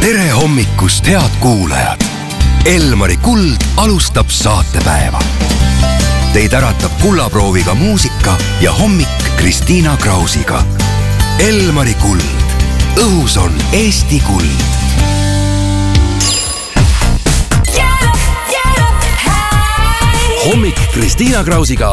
Tere hommikust, head kuulajad! Elmari Kuld alustab saatepäeva. Teid äratab kullaprooviga muusika ja hommik Kristiina Krausiga. Elmari Kuld. Õhus on Eesti kuld. Hommik Kristiina Krausiga.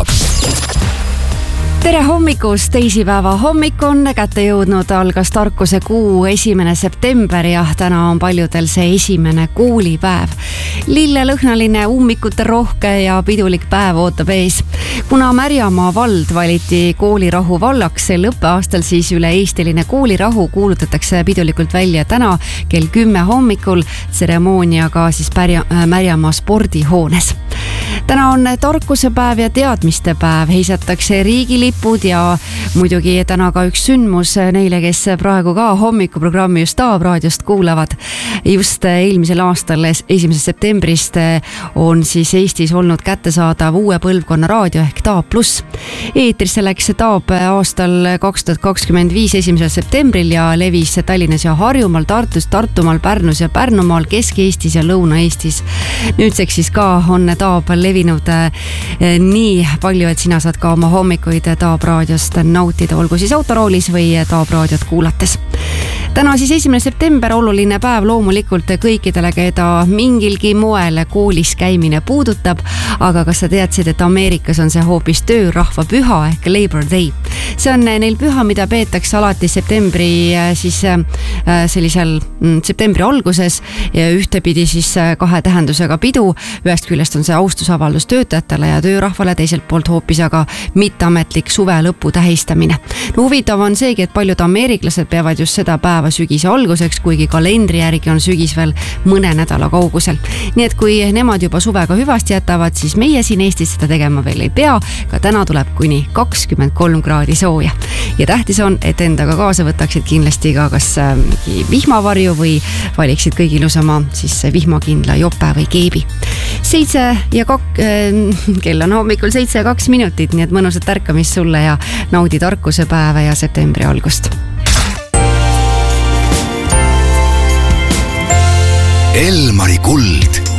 Tere hommikust, teisipäeva hommik on kätte jõudnud, algas tarkuse kuu 1. september ja täna on paljudel see esimene koolipäev. Lillelõhnaline, ummikute rohke ja pidulik päev ootab ees. Kuna Märjamaa vald valiti koolirahu vallaks sel õppeaastal, siis üle-eestiline koolirahu kuulutatakse pidulikult välja täna kell 10 hommikul tseremooniaga siis Märjamaa spordihoones. Täna on tarkusepäev ja teadmistepäev, heisatakse riigilipud ja muidugi täna ka üks sündmus neile, kes praegu ka hommikuprogrammi just Taab raadiost kuulavad. Just eelmisel aastal 1. septembrist on siis Eestis olnud kättesaadav uue põlvkonna raadio ehk Taab Plus. Eetrisse läks Taab aastal 2025 1. septembril ja levis Tallinnas ja Harjumaal, Tartus, Tartumaal, Pärnus ja Pärnumaal, Kesk-Eestis ja Lõuna-Eestis. Nüüdseks siis ka on Taab levinud nii palju, et sina saad ka oma hommikuid Taab raadiost nautida, olgu siis autoroolis või Taab raadiot kuulates. Täna siis 1. september, oluline päev loomulikult kõikidele, keda mingilgi moel koolis käimine puudutab, aga kas sa teadsid, et Ameerikas on see hoopis töörahva püha ehk Labor Day. See on neil püha, mida peetakse alati septembri sellisel septembri alguses ja ühtepidi siis kahe tähendusega pidu. Ühest küljest on see austusavaldus töötajatele ja töörahvale, teiselt poolt hoopis aga mitteametlik suve lõpu tähistamine. No huvitav on seegi, et paljud ameeriklased peavad just seda päeva sügise alguseks, kuigi kalendri järgi on sügis veel mõne nädala kaugusel. Nii et kui nemad juba suvega hüvasti jätavad, siis meie siin Eestis seda tegema veel ei pea. Ka täna tuleb kuni 23 kraadi sooja. Ja tähtis on, et endaga kaasa võtaksid kindlasti ka kas vihmavarju või valiksid kõigi ilusama siis vihmakindla jope või keebi. Kell on hommikul 7:02 minutit, nii et mõnusat tärkamist sulle ja naudi tarkusepäeva ja septembri algust. Elmari Kuld